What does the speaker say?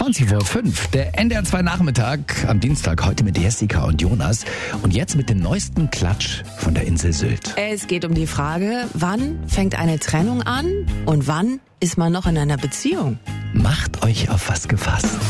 20:05 der NDR 2 Nachmittag am Dienstag, heute mit Jessica und Jonas und jetzt mit dem neuesten Klatsch von der Insel Sylt. Es geht um die Frage, wann fängt eine Trennung an und wann ist man noch in einer Beziehung? Macht euch auf was gefasst.